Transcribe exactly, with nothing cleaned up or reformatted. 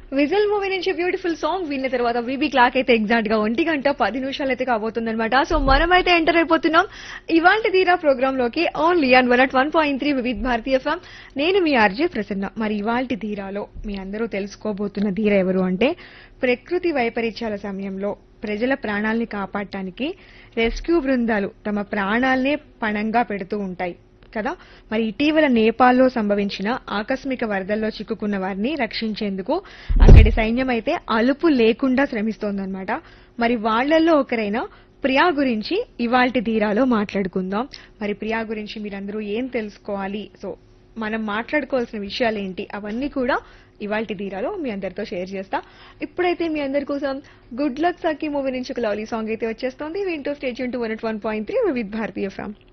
Whistle movie నుంచి beautiful song విన్న తర్వాత వీబీ క్లాక్ అయితే ఎగ్జాక్ట్ గా ఒంటి గంట పది నిమిషాలు అయితే కాబోతుందన్నమాట. సో మనమైతే ఎంటర్ అయిపోతున్నాం ఇవాళ ధీరా ప్రోగ్రామ్ లోకి only on one at one point three Vividh Bharatiya FM. నేను మీ ఆర్జే ప్రసన్న. మరి ఇవాళ ధీరాలో మీ అందరూ తెలుసుకోబోతున్న ధీర ఎవరు అంటే, ప్రకృతి వైపరీత్యాల సమయంలో ప్రజల ప్రాణాల్ని కాపాడటానికి రెస్క్యూ బృందాలు తమ ప్రాణాల్నే పణంగా పెడుతూ ఉంటాయి కదా. మరి ఇటీవల నేపాల్లో సంభవించిన ఆకస్మిక వరదల్లో చిక్కుకున్న వారిని రక్షించేందుకు అక్కడి సైన్యం అయితే అలుపు లేకుండా శ్రమిస్తోందన్నమాట. మరి వాళ్లలో ఒకరైన ప్రియా గురించి ఇవాల్టి ధీరాలో మాట్లాడుకుందాం. మరి ప్రియా గురించి మీరందరూ ఏం తెలుసుకోవాలి, సో మనం మాట్లాడుకోవాల్సిన విషయాలేంటి, అవన్నీ కూడా ఇవాల్టి ధీరాలో మీ అందరితో షేర్ చేస్తా. ఇప్పుడైతే మీ అందరి కోసం గుడ్ లక్ సఖీ మూవీ నుంచి ఒక లవ్లీ సాంగ్ అయితే వచ్చేస్తోంది. వింటూ state Yoon to one at one point three Vividh Bharatiya FM.